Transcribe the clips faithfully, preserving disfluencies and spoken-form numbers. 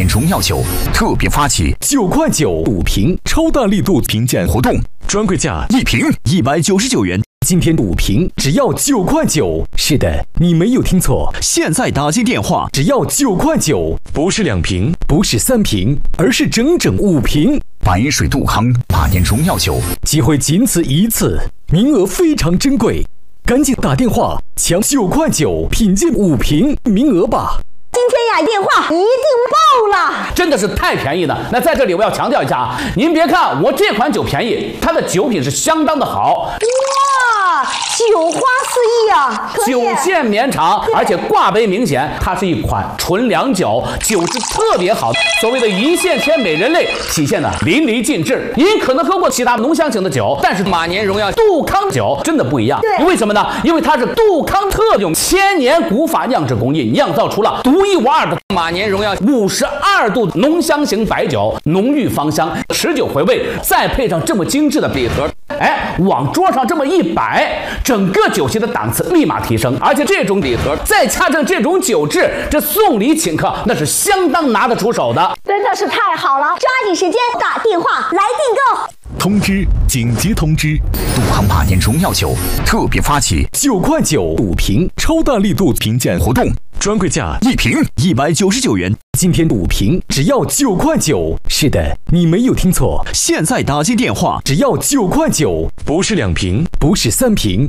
年荣耀酒特别发起九块九五瓶超大力度评鉴活动，专柜价一瓶一百九十九元。今天五瓶只要九块九，是的，你没有听错，现在打进电话只要九块九，不是两瓶，不是三瓶，而是整整五瓶。白水杜康马年荣耀酒，机会仅此一次，名额非常珍贵，赶紧打电话抢九块九品鉴五瓶名额吧。 今天呀，电话一定爆了， 真的是太便宜了。那在这里我要强调一下啊，您别看我这款酒便宜，它的酒品是相当的好。 哇，酒花四溢啊！ 酒线绵长，而且挂杯明显，它是一款纯粮酒，酒质特别好。所谓的一线牵美人类，体现的淋漓尽致。您可能喝过其他浓香型的酒，但是马年荣耀杜康酒真的不一样。 对， 为什么呢？因为它是杜康特用千年古法酿制工艺酿造出了独一无二的马年荣耀五十二度浓香型白酒，浓郁芳香，持久回味，再配上这么精致的礼盒，哎，往桌上这么一摆，整个酒席的档次立马提升。而且这种礼盒再加上这种酒质，这送礼请客那是相当拿得出手的， 真的是太好了！抓紧时间打电话来订购。 通知！紧急通知！杜康马年荣耀酒特别发起九块九五瓶超大力度评鉴活动，专柜价一瓶一百九十九元。今天五瓶只要九块九，是的，你没有听错，现在打进电话只要九块九，不是两瓶，不是三瓶。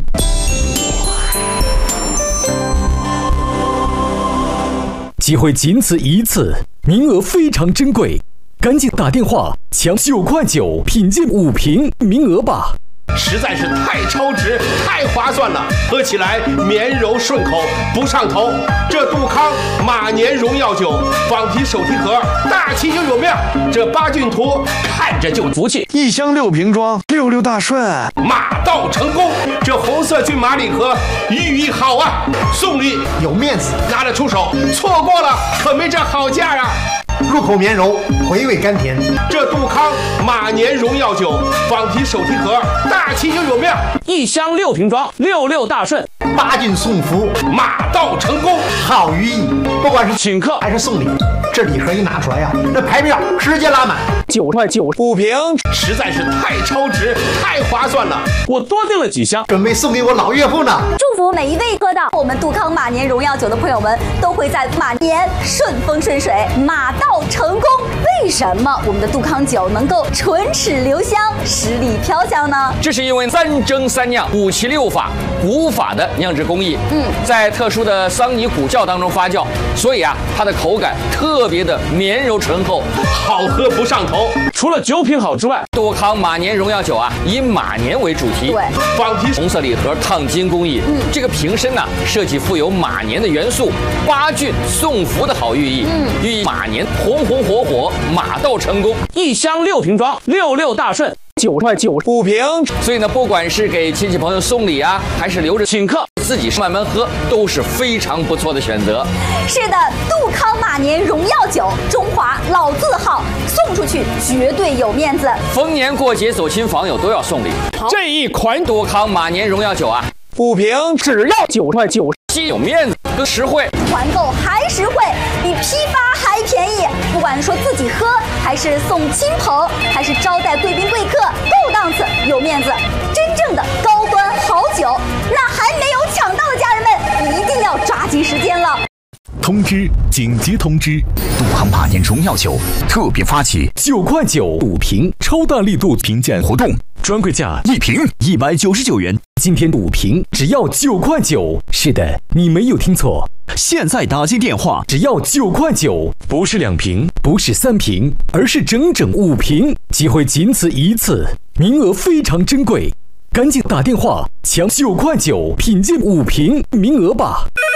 机会仅此一次，名额非常珍贵，赶紧打电话抢九块九品鉴五瓶名额吧。 实在是太超值，太划算了，喝起来绵柔顺口，不上头。这杜康马年荣耀酒仿提手提盒，大气又有面，这八骏图看着就服气。 一箱六瓶装，六六大顺， 马到成功。这红色骏马礼盒寓意好啊，送礼有面子， 拿得出手，错过了可没这好价啊。 入口绵柔，回味甘甜。 这杜康马年荣耀酒仿提手提盒，大气又有面， 一箱六瓶装，六六大顺， 八骏送福， 马到成功， 好寓意。不管是请客还是送礼，这礼盒一拿出来呀，这排面直接拉满。 九块九五瓶， 实在是太超值，太划算了。 我多订了几箱， 准备送给我老岳父呢。 祝福每一位喝到我们杜康马年荣耀酒的朋友们，都会在马年顺风顺水，马到成功。为什么我们的杜康酒能够唇齿留香，十里飘香呢？ 这是因为三蒸三酿五七六法古法的酿制工艺，嗯，在特殊的桑泥古窖当中发酵，所以啊，它的口感特别的绵柔醇厚， 好喝不上头。 除了酒品好之外， 杜康马年荣耀酒啊，以马年为主题， 对， 仿提红色礼盒烫金工艺，嗯，这个瓶身呢、啊、设计富有马年的元素，八骏送福的好寓意，嗯，寓意马年红红火火，马到成功。 一箱六瓶装，六六大顺，九块九五瓶。 所以呢，不管是给亲戚朋友送礼啊，还是留着请客， 自己慢慢喝，都是非常不错的选择。 是的，杜康马年荣耀酒，中华老字号，送出去绝对有面子。 逢年过节走亲访友都要送礼。这一款杜康马年荣耀酒啊， 五瓶只要九块九， 既有面子更实惠， 团购还实惠，比批发还便宜。不管说自己喝，还是送亲朋，还是招待贵宾贵客，够档次，有面子，真正的高端好酒。那还没有抢到的家人们，一定要抓紧时间了。 通知！紧急通知！杜康马年荣耀酒特别发起九块九五瓶超大力度评鉴活动，专柜价一瓶一百九十九元。今天五瓶只要九块九，是的，你没有听错，现在打进电话只要九块九，不是两瓶，不是三瓶，而是整整五瓶。机会仅此一次，名额非常珍贵，赶紧打电话抢九块九品鉴五瓶名额吧。